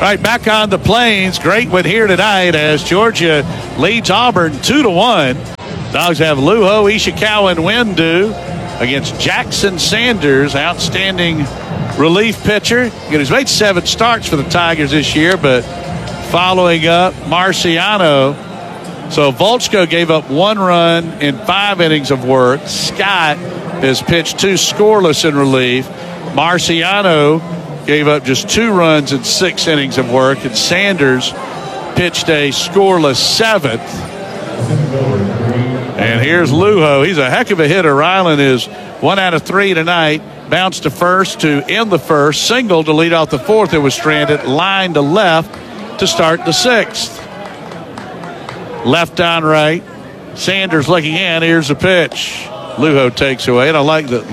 right, back on the Plains. Great win here tonight as Georgia leads Auburn 2-1. Dogs have Luho, Ishikawa, and Windu against Jackson Sanders. Outstanding relief pitcher. He's made 7 starts for the Tigers this year, but following up Marciano. So Volchko gave up 1 run in 5 innings of work. Scott has pitched 2 scoreless in relief. Marciano gave up just 2 runs in 6 innings of work, and Sanders pitched a scoreless 7th. And here's Luho. He's a heck of a hitter. Ryland is 1 out of 3 tonight. Bounced to first to end the first. Single to lead off the 4th. It was stranded. Line to left to start the 6th. Left on right. Sanders looking in. Here's the pitch. Luho takes away. And I like the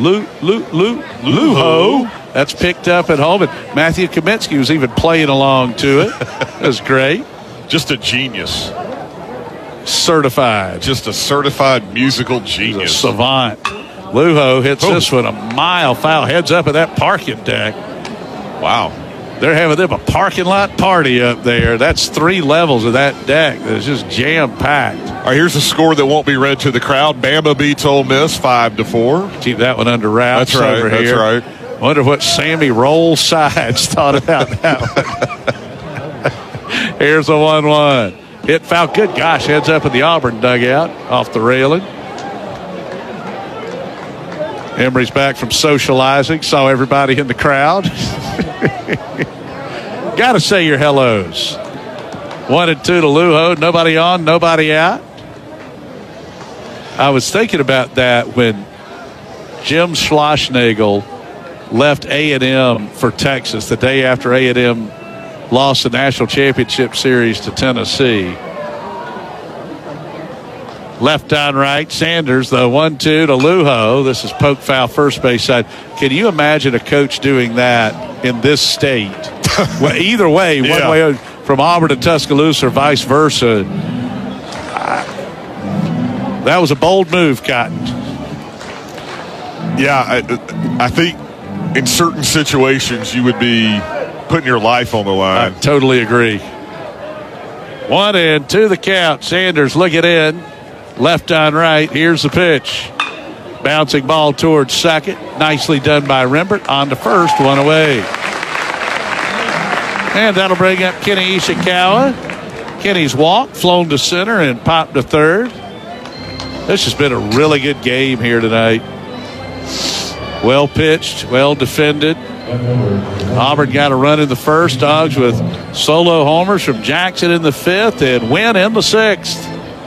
Luho. That's picked up at home. And Matthew Kaminsky was even playing along to it. That's great. Just a genius. Certified. Just a certified musical genius. He's a savant. Luho hits this one a mile foul. Heads up at that parking deck. Wow. They're having them a parking lot party up there. That's 3 levels of that deck. That's just jam-packed. All right, here's a score that won't be read to the crowd. Bama beats Ole Miss 5-4. Keep that one under wraps. That's right. Over That's here. right. Wonder what Sammy Roll Sides thought about that one. Here's a 1-1. Hit foul. Good gosh, heads up in the Auburn dugout off the railing. Emery's back from socializing. Saw everybody in the crowd. Got to say your hellos. 1 and 2 to Luho. Nobody on, nobody out. I was thinking about that when Jim Schlossnagel left A&M for Texas the day after A&M lost the national championship series to Tennessee. Left on right. Sanders, the 1-2 to Luho. This is poke foul first base side. Can you imagine a coach doing that in this state? Well, either way, one way from Auburn to Tuscaloosa or vice versa. That was a bold move, Cotton. Yeah, I think in certain situations you would be putting your life on the line. I totally agree. 1-2 the count. Sanders looking in. Left on right. Here's the pitch. Bouncing ball towards second. Nicely done by Rembert. On to first. 1 away. And that'll bring up Kenny Ishikawa. Kenny's walked, flown to center, and popped to third. This has been a really good game here tonight. Well pitched, well defended. Auburn got a run in the first. Dogs with solo homers from Jackson in the 5th and Wynn in the 6th.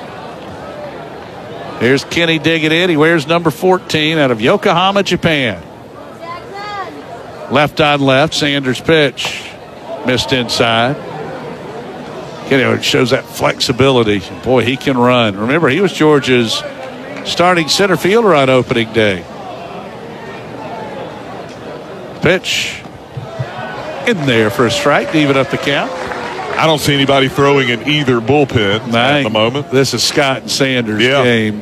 Here's Kenny digging in. He wears number 14 out of Yokohama, Japan. Left on left. Sanders pitch. Missed inside. Kenny shows that flexibility. Boy, he can run. Remember, he was Georgia's starting center fielder on opening day. Pitch in there for a strike to even up the count. I don't see anybody throwing in either bullpen at the moment. This is Scott and Sanders' game.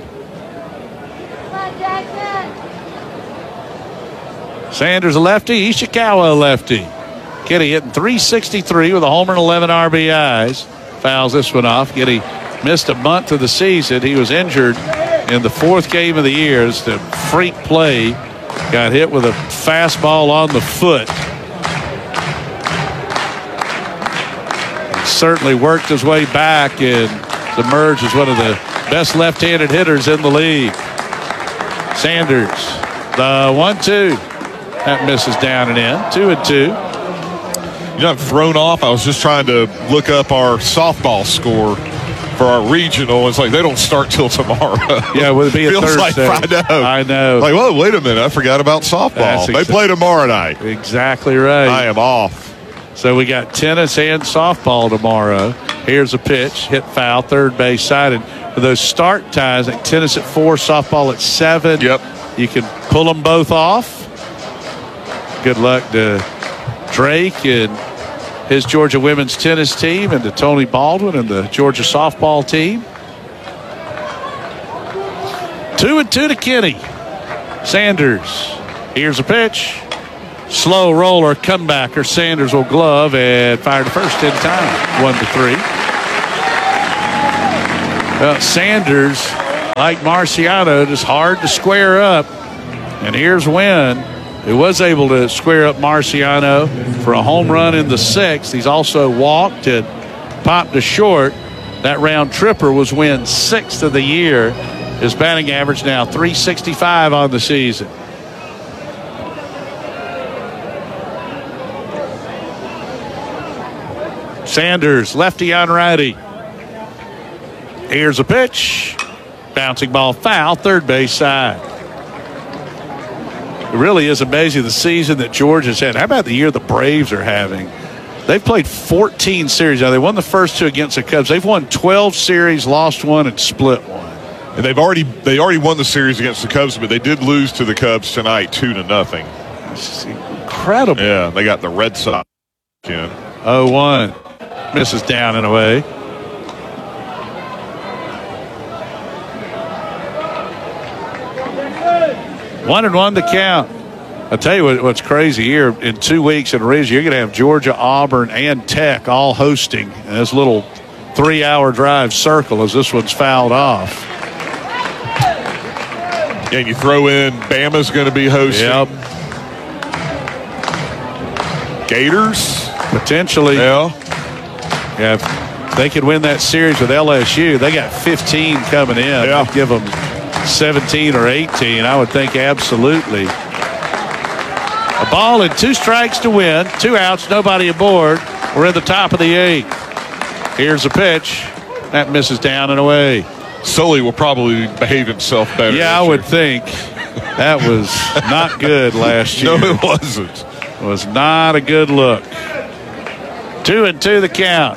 Sanders a lefty, Ishikawa a lefty. Kenny hitting .363 with a homer and 11 RBIs. Fouls this one off. Kenny missed a month of the season. He was injured in the 4th game of the year. It's the freak play. Got hit with a fastball on the foot. He certainly worked his way back and emerged as one of the best left-handed hitters in the league. Sanders, the 1-2. That misses down and in. 2-2. You know, I'm thrown off. I was just trying to look up our softball score for our regional. It's like they don't start till tomorrow. Yeah, would it be a Feels Thursday? like I know. Like, whoa, wait a minute. I forgot about softball. They play tomorrow night. Exactly right. I am off. So we got tennis and softball tomorrow. Here's a pitch. Hit foul, third base side. And for those start times, like tennis at 4, softball at 7. Yep. You can pull them both off. Good luck to Drake and his Georgia women's tennis team, and to Tony Baldwin and the Georgia softball team. 2-2 to Kenny. Sanders. Here's a pitch. slow roller comebacker. Sanders will glove and fire to first in time. 1-3. Sanders, like Marciano, just hard to square up. And here's Wynn, who was able to square up Marciano for a home run in the 6th. He's also walked and popped to short. That round tripper was Wynn's 6th of the year. His batting average now .365 on the season. Sanders, lefty on righty. Here's a pitch. Bouncing ball foul, third base side. It really is amazing the season that Georgia's had. How about the year the Braves are having? They've played 14 series. Now, they won the first 2 against the Cubs. They've won 12 series, lost 1, and split 1. And they already won the series against the Cubs, but they did lose to the Cubs tonight 2-0. It's incredible. Yeah, they got the Red Sox in. 0-1. Misses down and away. 1-1 the count. I'll tell you what's crazy here. In 2 weeks in Ridge, you're going to have Georgia, Auburn, and Tech all hosting in this little 3-hour drive circle as this one's fouled off. And you throw in Bama's going to be hosting. Yep. Gators? Potentially. Yeah. Yeah, if they could win that series with LSU, they got 15 coming in. Yeah. I'd give them 17 or 18, I would think absolutely. A ball and 2 strikes to win. 2 outs, nobody aboard. We're at the top of the 8th. Here's a pitch. That misses down and away. Sully will probably behave himself better. Yeah, I would think. That was not good last year. No, it wasn't. It was not a good look. 2-2 the count.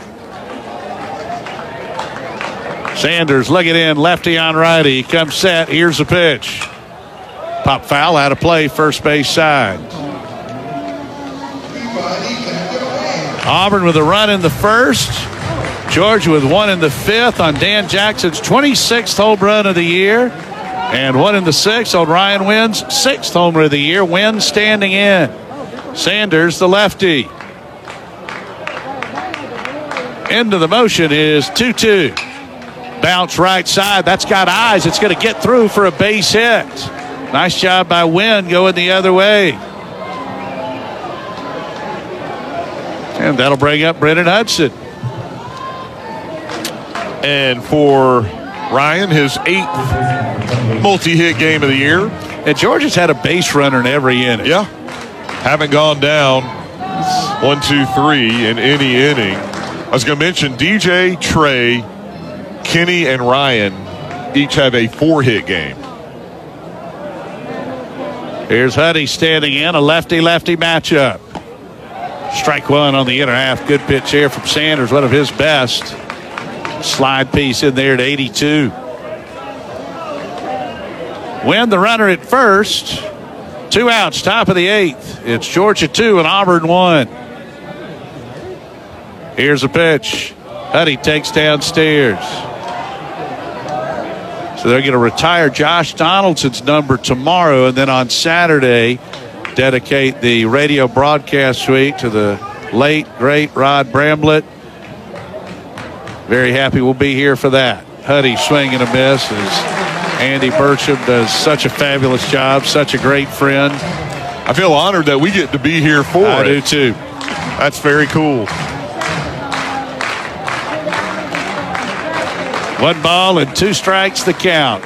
Sanders looking in, lefty on righty. He comes set. Here's the pitch. Pop foul out of play, first base side. Auburn with a run in the first. Georgia with 1 in the 5th on Dan Jackson's 26th home run of the year. And 1 in the 6th on Ryan Wynn's 6th homer of the year. Wynn standing in. Sanders, the lefty. Into the motion is 2-2. Bounce right side. That's got eyes. It's going to get through for a base hit. Nice job by Wynn going the other way. And that'll bring up Brennan Hudson. And for Ryan, his 8th multi-hit game of the year. And Georgia's had a base runner in every inning. Yeah. Haven't gone down 1, 2, 3 in any inning. I was going to mention DJ, Trey, Kenny, and Ryan each have a 4-hit game. Here's Huddy standing in, a lefty-lefty matchup. Strike 1 on the inner half. Good pitch here from Sanders, one of his best. Slide piece in there at 82. Win the runner at first. 2 outs, top of the 8th. It's Georgia 2 and Auburn 1. Here's a pitch. Huddy takes downstairs. So they're going to retire Josh Donaldson's number tomorrow, and then on Saturday dedicate the radio broadcast suite to the late, great Rod Bramlett. Very happy we'll be here for that. Huddy swing and a miss as Andy Burcham does such a fabulous job, such a great friend. I feel honored that we get to be here for it. I do too. That's very cool. 1 ball and 2 strikes the count.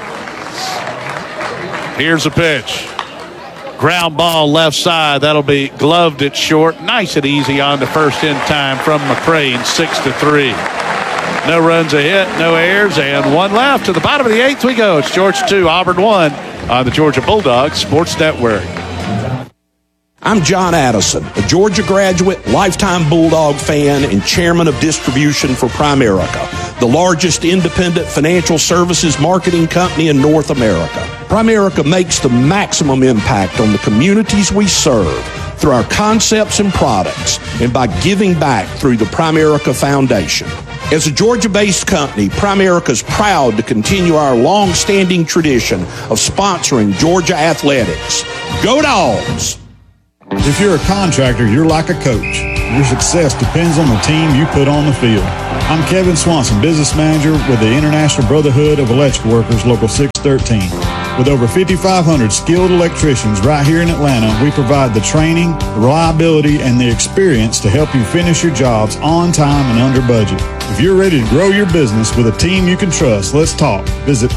Here's a pitch. Ground ball left side. That'll be gloved at short. Nice and easy on the first in time from McCrane, 6-3. No runs a hit, no errors, and 1 left. To the bottom of the 8th we go. It's Georgia 2, Auburn 1 on the Georgia Bulldogs Sports Network. I'm John Addison, a Georgia graduate, lifetime Bulldog fan, and chairman of distribution for Primerica, the largest independent financial services marketing company in North America. Primerica makes the maximum impact on the communities we serve through our concepts and products and by giving back through the Primerica Foundation. As a Georgia-based company, Primerica is proud to continue our long-standing tradition of sponsoring Georgia athletics. Go Dogs! If you're a contractor, you're like a coach. Your success depends on the team you put on the field. I'm Kevin Swanson, business manager with the International Brotherhood of Electrical Workers, Local 613. With over 5,500 skilled electricians right here in Atlanta, we provide the training, the reliability, and the experience to help you finish your jobs on time and under budget. If you're ready to grow your business with a team you can trust, let's talk. Visit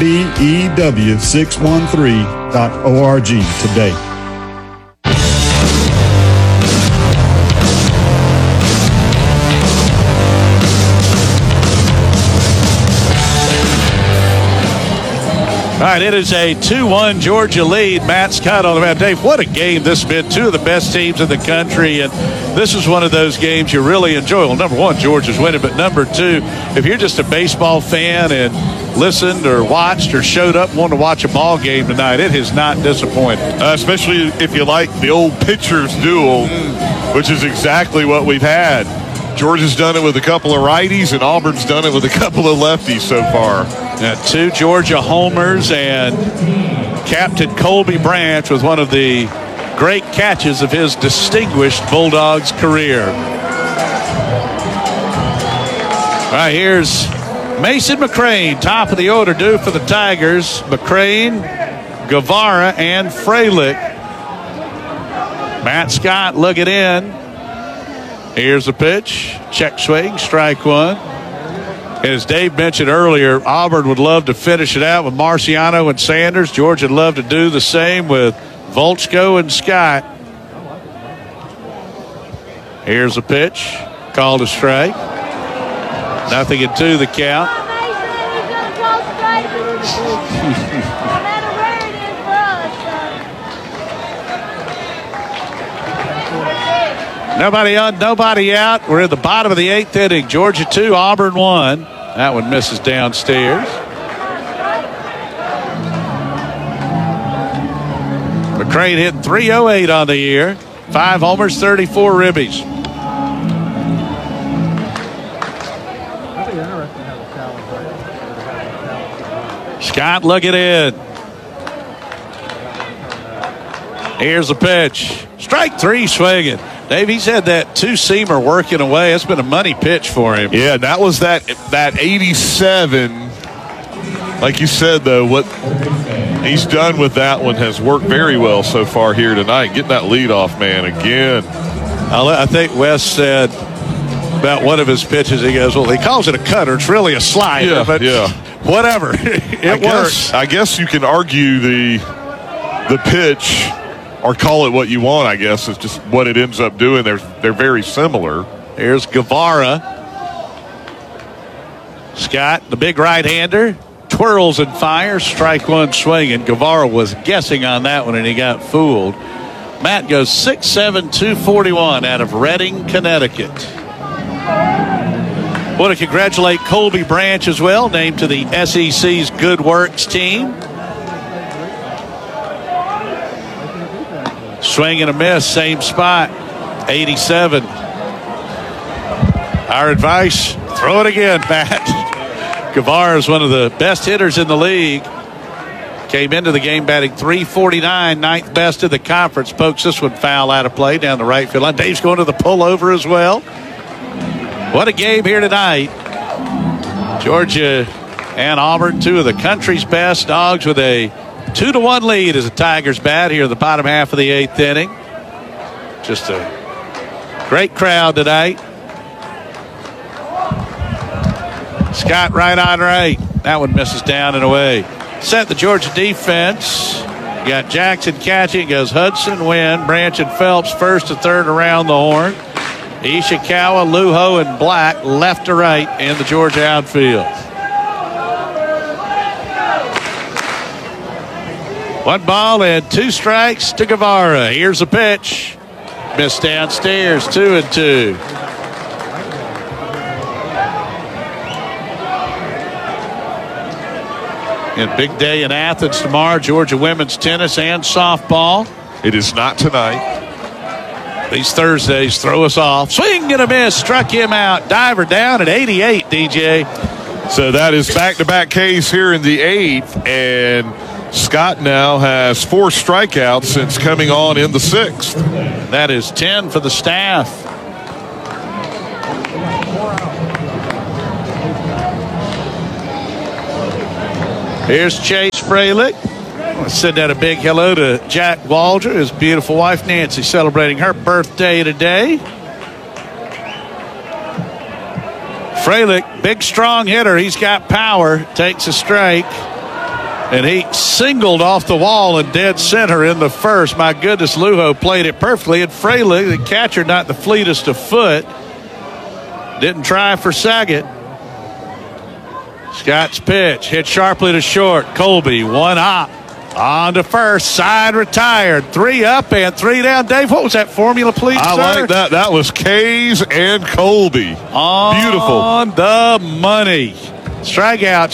IBEW613.org today. All right, it is a 2-1 Georgia lead. Matt Scott on the mound. Dave, what a game this has been. Two of the best teams in the country, and this is one of those games you really enjoy. Well, number one, Georgia's winning, but number two, if you're just a baseball fan and listened or watched or showed up and wanted to watch a ball game tonight, it has not disappointed. Especially if you like the old pitchers duel, which is exactly what we've had. Georgia's done it with a couple of righties, and Auburn's done it with a couple of lefties so far. Two Georgia homers, and Captain Colby Branch with one of the great catches of his distinguished Bulldogs career. All right, here's Mason McCrane, top of the order due for the Tigers. McCrane, Guevara, and Freilich. Matt Scott looking in. Here's the pitch. Check swing, strike one. And as Dave mentioned earlier, Auburn would love to finish it out with Marciano and Sanders. Georgia would love to do the same with Volchko and Scott. Here's the pitch. Called a strike. 0-2 the count. Nobody on, nobody out. We're in the bottom of the 8th inning. Georgia 2, Auburn 1. That one misses downstairs. McCrane hit .308 on the year. 5 homers, 34 ribbies. Scott looking in. Here's the pitch. Strike 3 swinging. Dave, he's had that two-seamer working away. It's been a money pitch for him. Yeah, that was that 87. Like you said, though, what he's done with that one has worked very well so far here tonight. Getting that leadoff man again. I think Wes said about one of his pitches, he goes, well, he calls it a cutter. It's really a slider, but whatever. It works. I guess you can argue the pitch or call it what you want, I guess. It's just what it ends up doing. They're very similar. Here's Guevara. Scott, the big right-hander, twirls and fires. Strike one swinging. Guevara was guessing on that one, and he got fooled. Matt goes 6'7", 241 out of Reading, Connecticut. Want to congratulate Colby Branch as well, named to the SEC's Good Works team. Swing and a miss, same spot, 87. Our advice, throw it again, Matt. Guevara is one of the best hitters in the league. Came into the game batting .349, 9th best in the conference. Pokes this one foul out of play down the right field line. Dave's going to the pullover as well. What a game here tonight. Georgia and Auburn, two of the country's best. Dogs with a 2-1 lead as the Tigers bat here in the bottom half of the 8th inning. Just a great crowd tonight. Scott right on right. That one misses down and away. Set the Georgia defense. You got Jackson catching. Goes Hudson, Wynn, Branch, and Phelps first to third around the horn. Ishikawa, Luho, and Black left to right in the Georgia outfield. One ball and 2 strikes to Guevara. Here's a pitch. Missed downstairs, 2-2. And big day in Athens tomorrow. Georgia women's tennis and softball. It is not tonight. These Thursdays throw us off. Swing and a miss. Struck him out. Diver down at 88, DJ. So that is back-to-back case here in the 8th. And Scott now has 4 strikeouts since coming on in the 6th. That is 10 for the staff. Here's Chase Fralick. I want to send out a big hello to Jack Waldron, his beautiful wife Nancy, celebrating her birthday today. Fralick, big strong hitter. He's got power. Takes a strike. And he singled off the wall in dead center in the first. My goodness, Lujo played it perfectly. And Fralick, the catcher, not the fleetest of foot, didn't try for second. Scott's pitch hit sharply to short. Colby, one hop. On to first, side retired. 3 up and 3 down. Dave, what was that formula, please, I sir? like that. That was Kays and Colby. Beautiful. On the money. Strikeout.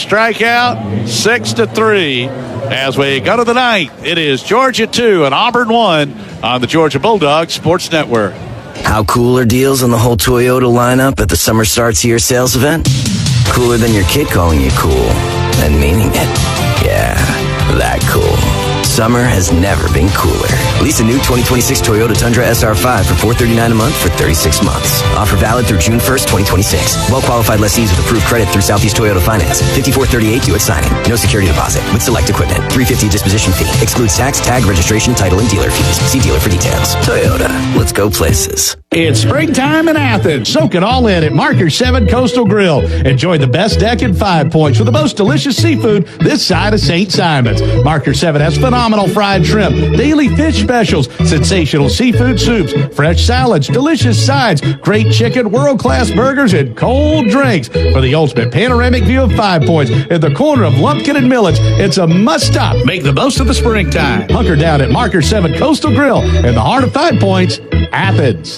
6-3. As we go to the ninth, it is Georgia 2 and Auburn 1 on the Georgia Bulldogs Sports Network. How cool are deals on the whole Toyota lineup at the Summer Starts Here sales event? Cooler than your kid calling you cool and meaning it. Yeah, that cool. Summer has never been cooler. Lease a new 2026 Toyota Tundra SR5 for $439 a month for 36 months. Offer valid through June 1st, 2026. Well-qualified lessees with approved credit through Southeast Toyota Finance. 5438 due at signing. No security deposit. With select equipment. $350 disposition fee. Excludes tax, tag, registration, title, and dealer fees. See dealer for details. Toyota. Let's go places. It's springtime in Athens. Soak it all in at Marker 7 Coastal Grill. Enjoy the best deck at 5 Points with the most delicious seafood this side of St. Simon's. Marker 7 has phenomenal fried shrimp, daily fish specials, sensational seafood soups, fresh salads, delicious sides, great chicken, world-class burgers, and cold drinks. For the ultimate panoramic view of 5 Points in the corner of Lumpkin and Millage, it's a must-stop. Make the most of the springtime. Hunker down at Marker 7 Coastal Grill in the heart of 5 Points, Athens.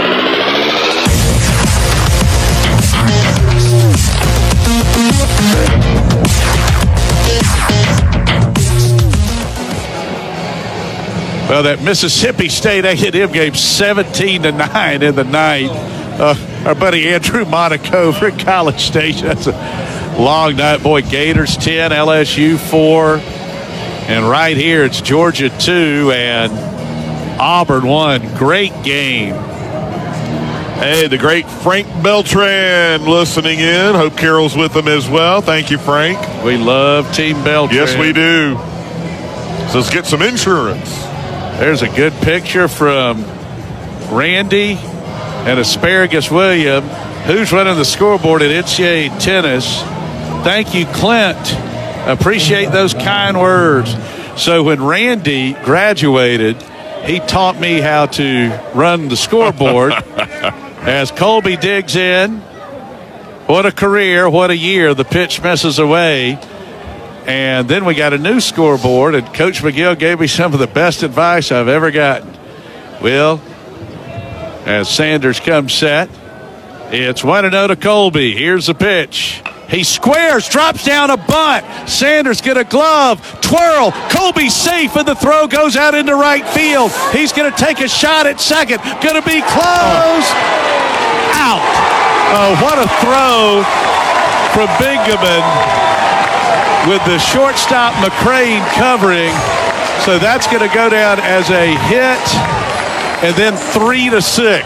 Well, that Mississippi State A&M game, 17-9 in the ninth. Our buddy Andrew Monaco over at College Station. That's a long night. Boy, Gators 10, LSU 4. And right here, it's Georgia 2 and Auburn 1. Great game. Hey, the great Frank Beltran listening in. Hope Carol's with them as well. Thank you, Frank. We love Team Beltran. Yes, we do. So let's get some insurance. There's a good picture from Randy and Asparagus William, who's running the scoreboard at NCAA Tennis. Thank you, Clint. Appreciate those kind words. So when Randy graduated, he taught me how to run the scoreboard. As Colby digs in, what a career, what a year. The pitch messes away. And then we got a new scoreboard, and Coach McGill gave me some of the best advice I've ever gotten. Well, as Sanders comes set, it's 1-0 to Colby. Here's the pitch. He squares, drops down a bunt. Sanders get a glove, twirl. Colby's safe, and the throw goes out into right field. He's going to take a shot at second. Going to be close. Out. Oh, what a throw from Bingaman, with the shortstop McCrane covering. So that's going to go down as a hit, and then 3-6.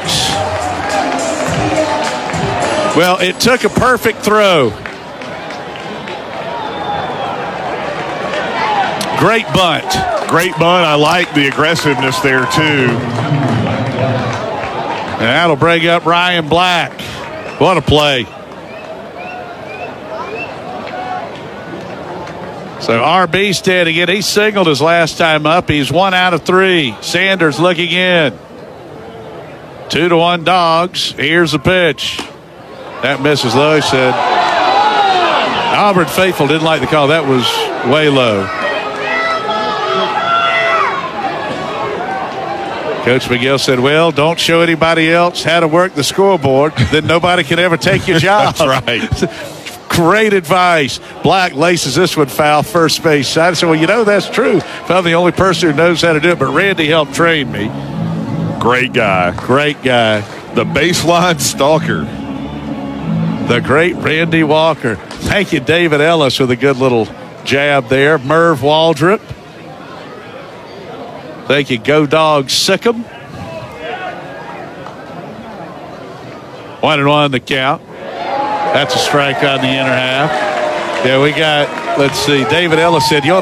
Well, it took a perfect throw. Great bunt. Great bunt. I like the aggressiveness there, too. And that'll bring up Ryan Black. What a play. So RB standing in. He signaled his last time up. He's 1 out of 3. Sanders looking in. 2-1 Dogs. Here's the pitch. That misses low, he said. Auburn faithful didn't like the call. That was way low. Coach McGill said, well, don't show anybody else how to work the scoreboard. Then nobody can ever take your job. That's right. Great advice. Black laces this one foul, first base side. I said, well, you know, that's true. If I'm the only person who knows how to do it, but Randy helped train me. Great guy. Great guy. The baseline stalker. The great Randy Walker. Thank you, David Ellis, with a good little jab there. Merv Waldrop. Thank you, Go Dogs Sikkim. 1-1 the count. That's a strike on the inner half. Yeah, we got, let's see, David Ellis said, you ought